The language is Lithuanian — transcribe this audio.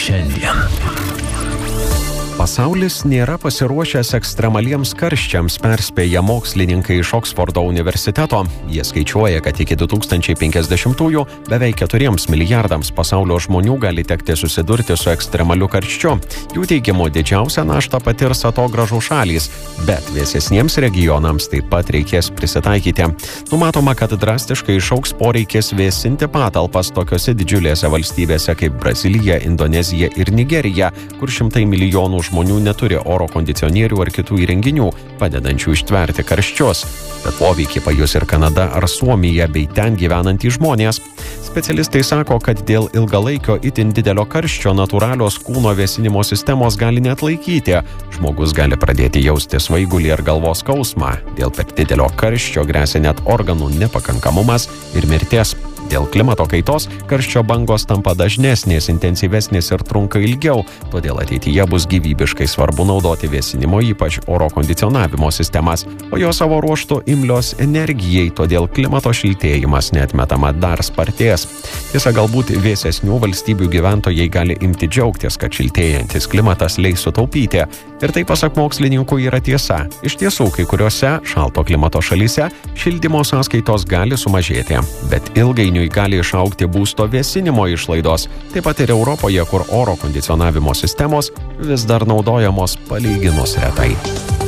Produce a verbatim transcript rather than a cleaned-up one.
šiandien. Pasaulis nėra pasiruošęs ekstremaliems karščiams, perspėja mokslininkai iš Oksfordo universiteto. Jie skaičiuoja, kad iki du tūkstančiai penkiasdešimtųjų beveik keturiems milijardams pasaulio žmonių gali tekti susidurti su ekstremaliu karščiu. Jų teigimu didžiausią naštą patirs atogražų šalys, bet vėsesniems regionams taip pat reikės prisitaikyti. Numatoma, kad drastiškai išaugs poreikis vėsinti patalpas tokiose didžiulėse valstybėse kaip Brazilija, Indonezija ir Nigerija, kur šimtai milijonų žmonių neturi oro kondicionierių ar kitų įrenginių, padedančių ištverti karščius. Bet poveikį pajus ir Kanada ar Suomija bei ten gyvenantys žmonės. Specialistai sako, kad dėl ilgalaikio itin didelio karščio natūralios kūno vėsinimo sistemos gali neatlaikyti. Žmogus gali pradėti jausti svaigulį ar galvos skausmą. Dėl per didelio karščio gresia net organų nepakankamumas ir mirtis. Dėl klimato kaitos karščio bangos tampa dažnesnės, intensyvesnės ir trunka ilgiau, todėl ateityje bus gyvybiškai svarbu naudoti vėsinimo, ypač oro kondicionavimo sistemas, o jos savo ruožtu imlios energijai, todėl klimato šiltėjimas neatmetama dar spartės. Tiesa, galbūt vėsesnių valstybių gyventojai gali imti džiaugtis, kad šiltėjantis klimatas leis sutaupyti. Ir tai, pasak mokslininkų, yra tiesa. Iš tiesų, kai kuriuose šalto klimato šalyse šildymo sąskaitos gali sumažėti, bet ilgainiui gali išaugti būsto vėsinimo išlaidos, taip pat ir Europoje, kur oro kondicionavimo sistemos vis dar naudojamos palyginus retai.